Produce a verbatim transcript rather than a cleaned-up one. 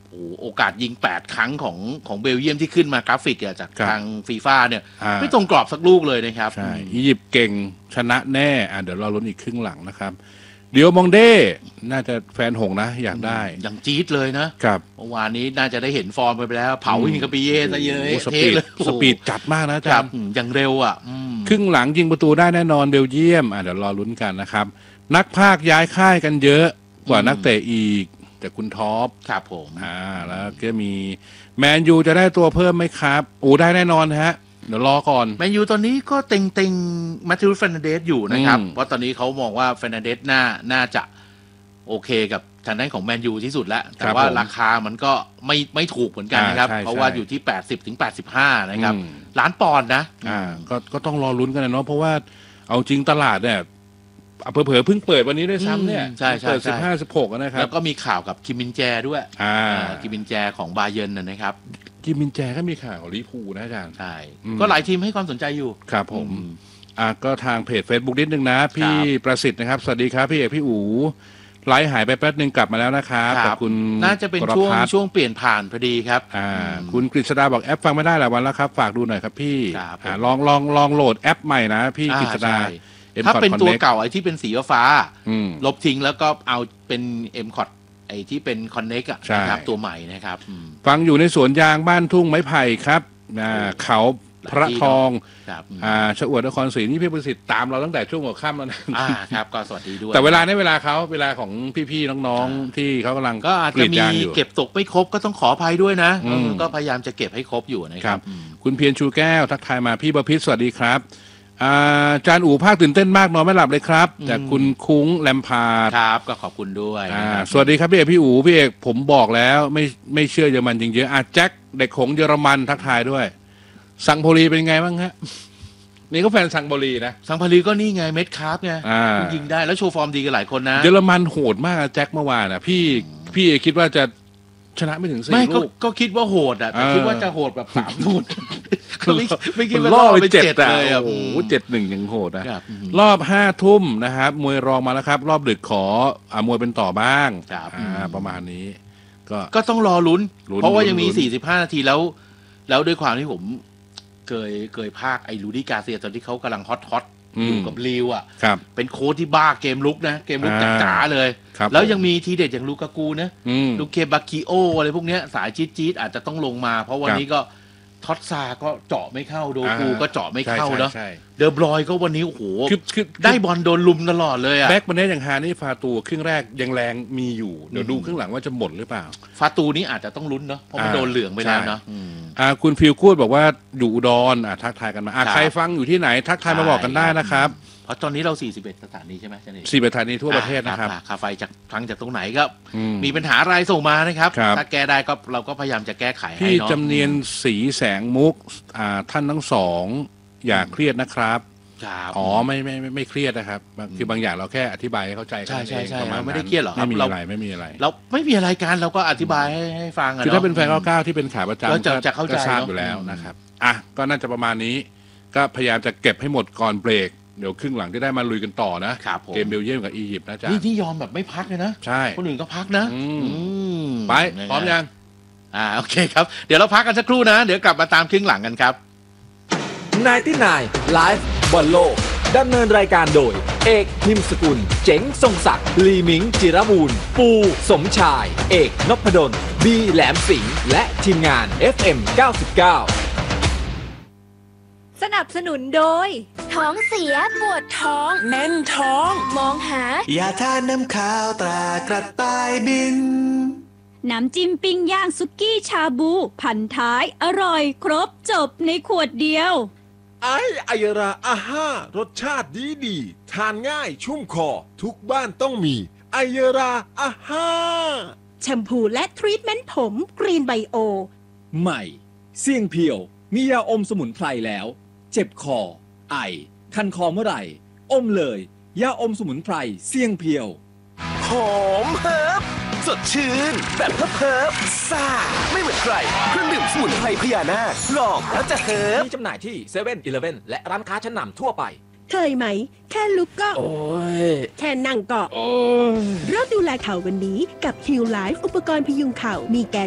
โอ้โอกาสยิงแปดครั้งของของเบลเยียมที่ขึ้นมากราฟิกจากทางฟีฟ่าเนี่ยไม่ตรงกรอบสักลูกเลยนะครับใช่อียิปต์เก่งชนะแน่อ่ะเดี๋ยวเราลุ้นอีกครึ่งหลังนะครับเดี๋ยวมองเด้น่าจะแฟนหงนะอยากได้อย่างจี๊ดเลยนะครับเมื่อวานนี้น่าจะได้เห็นฟอร์มไปแล้วเผาอินคาปิเย่ซะเยอะสปีดสปีดจัดมากนะจ๊ะอย่างเร็วอ่ะครึ่งหลังยิงประตูได้แน่นอนเบลเยียมอ่ะเดี๋ยวรอลุ้นกันนะครับนักพากย์ย้ายค่ายกันเยอะกว่านักเตะอีกจากคุณท็อปครับผมอ่าแล้วก็มีแมนยูจะได้ตัวเพิ่มไหมครับโอ้ได้แน่นอนฮะเดี๋ยวรอก่อนแมนยูตอนนี้ก็เต็งเต็งมาติอุส เฟร์นันเดสอยู่นะครับเพราะตอนนี้เขามองว่าเฟร์นันเดสน่าน่าจะโอเคกับทางด้านของแมนยูที่สุดแล้วแต่ว่าราคามันก็ไม่ไม่ถูกเหมือนกันนะครับเพราะว่าอยู่ที่แปดสิบถึงแปดสิบห้านะครับล้านปอนด์นะอ่าก็ก็ต้องรอลุ้นกันนะเนาะเพราะว่าเอาจริงตลาดเนี่ยเผลอๆเพิ่งเปิดวันนี้ด้วยซ้ำเนี่ยใช่ใช่เปิดสิบห้าสิบหกนะครับแล้วก็มีข่าวกับคิมมินแจด้วยอ่าคิมมินแจของบาเยิร์นนะครับคิมมินแจก็มีข่าวลิพูนะอาจารย์ใช่ก็หลายทีมให้ความสนใจอยู่ครับผมอ่าก็ทางเพจ Facebook นิดนึงนะพี่ประสิทธิ์นะครับสวัสดีครับพี่เอกพี่อู๋ไลฟ์หายไปแป๊บนึงกลับมาแล้วนะครับขอบคุณน่าจะเป็นช่วงช่วงเปลี่ยนผ่านพอดีครับอ่าคุณกฤษดาบอกแอปฟังไม่ได้หลายวันแล้วครับฝากดูหน่อยครับพี่อ่าลองลองลองโหลดแอปใหม่นะพี่กฤษดาถ้าเป็นตัวเก่าไอ้ที่เป็นสีฟ้าลบทิ้งแล้วก็เอาเป็น เอ็ม คอ ที ไอ้ที่เป็น Connect อ่ะนะครับตัวใหม่นะครับฟังอยู่ในสวนยางบ้านทุ่งไม้ไผ่ครับเขาพระทองอ่าชอวดนครศรีนี่พี่ประสิทธิ์ตามเราตั้งแต่ช่วงหัวค่ำแล้วนะอ่าครับก็สวัสดีด้วยแต่เวลาในเวลาเขาเวลาของพี่ๆน้องๆที่เขากำลังก็อาจจะมีเก็บตกไม่ครบก็ต้องขออภัยด้วยนะก็พยายามจะเก็บให้ครบอยู่นะครับคุณเพียรชูแก้วทักทายมาพี่ประพิษสวัสดีครับอาจารย์อู๋ภาคตื่นเต้นมากนอนไม่หลับเลยครับจากคุณคุ้งแลมพาร์ครับก็ขอบคุณด้วยสวัสดีครับพี่เอกพี่อู๋พี่เอกผมบอกแล้วไม่ไม่เชื่อเยอรมันจริงๆอาแจ็คเด็กของเยอรมันทักทายด้วยสังโพลีเป็นไงบ้างฮะนี่ก็แฟนสังโพลีนะสังโพลีก็นี่ไงเม็ดคาร์ฟไงยิงได้แล้วโชว์ฟอร์มดีกันหลายคนนะเยอรมันโหดมากแจ็คเมื่อวานนะพี่พี่เอกคิดว่าจะชนะไม่ถึงสี่ลูกก็คิดว่าโหดอ่ะแต่คิดว่าจะโหดแบบสามลูกไม่ไม่คิดว่าล่อไปเจ็ดเลยอ่ะโอ้โหเจ็ดหนึ่งยังโหดนะรอบห้าทุ่มนะครับมวยรองมาแล้วครับรอบดึกขออ่ามวยเป็นต่อบ้างอ่าประมาณนี้ก็ก็ต้องรอลุ้นเพราะว่ายังมีสี่สิบห้านาทีแล้วแล้วด้วยความที่ผมเคยเคยภาคไอ้ลูดี้กาเซียตอนที่เขากำลังฮอตฮอตอยู่กับลิวอ่ะเป็นโค้ชที่บ้าเกมลุกนะเกมลุกจ๋าเลยแล้วยังมีทีเด็ดอย่างลูกากูนะลูเคบาคิโออะไรพวกนี้สายจี๊ดๆอาจจะต้องลงมาเพราะวันนี้ก็ท็อตซาก็เจาะไม่เข้าโดกูก็เจาะไม่เข้าเนาะเดอบรอยก็วันนี้โอ้โหได้บอลโดนลุมตลอดเลยอะแบ็กมันได้อย่างฮานี่ฟาตูครึ่งแรกยังแรงมีอยู่เดี๋ยวดูครึ่งหลังว่าจะหมดหรือเปล่าฟาตูนี้อาจจะต้องลุ้นเนาะเพราะมันโดนเหลืองไปแล้วเนาะอ่าคุณฟิลกูดบอกว่าอยู่อุดรอ่ะทักทายกันมาอ่าใครฟังอยู่ที่ไหนทักทายมาบอกกันได้นะครับเพราะตอนนี้เราสี่สิบเอ็ดสถานีใช่ไหมใช่ไหมสี่สิบเอ็ดสถานีทั่วประเทศนะครับค่าไฟจากฟังจากตรงไหนก็มีปัญหาอะไรส่งมานะครับถ้าแก้ได้ก็เราก็พยายามจะแก้ไขให้เนาะพี่จำเนียนสีแสงมุกอ่าท่านทั้งสองอย่าเครียดนะครับอ๋อไม่ไม่ไม่ไม่เครียดนะครับคือบางอย่างเราแค่อธิบายให้เข้าใจกันใช่ใช่ใช่เราไม่ได้เครียดหรอกไม่มีอะไรไม่มีอะไรเราไม่มีอะไรกันเราก็อธิบายให้ให้ฟังคือถ้าเป็นแฟนเก้าเก้าที่เป็นขาประจำก็จะเข้าใจอยู่แล้วนะครับอ่ะก็น่าจะประมาณนี้ก็พยายามจะเก็บให้หมดก่อนเบรกเดี๋ยวครึ่งหลังจะได้มาลุยกันต่อนะเกมเบลเยียมกับอียิปต์นะจ๊ะนี่ที่ยอมแบบไม่พักเลยนะใช่คนอื่นก็พักนะไปพร้อมยังอ่าโอเคครับเดี๋ยวเราพักกันสักครู่นะเดี๋ยวกลับมาตามครึ่งหลังกันครับนายที่นายไลฟ์บอลโลกดำเนินรายการโดยเอกนิมสกุลเจ๋งทรงศักดิ์ลีมิงจิรบูรณ์ปูสมชายเอกนพดลบีแหลมสิงห์และทีมงาน เอฟ เอ็ม เก้าสิบเก้าสนับสนุนโดยท้องเสียปวดท้องแน่นท้องมองหายาทาน้ำขาวตรากระต่ายบินน้ำจิ้มปิ้งย่างซุกี้ชาบูพันท้ายอร่อยครบจบในขวดเดียวไอไอยราอาห้ารสชาติดีดีทานง่ายชุ่มคอทุกบ้านต้องมีไอยราอาห้าแชมพูและทรีทเมนต์ผมกรีนไบโอใหม่เสี่ยงเพียวมียาอมสมุนไพรแล้วเจ็บคอไอคันคอเมื่อไหร่อมเลยยาอมสมุนไพรเสี่ยงเพียวหอมเฮิบสดชื่นแบบเพิบซ่าไม่เหมือนใครเครื่องดื่มสมุนไพรพญานาคลองแล้วจะเฮิบมีจำหน่ายที่เซเว่นอีเลฟเว่นและร้านค้าชั้นนำทั่วไปเคยไหมแค่ลุกก็โอ้ยแค่นั่งก็โอ้ยเริ่มดูแลเข่าวันนี้กับ Heal Life อุปกรณ์พยุงเข่ามีแกน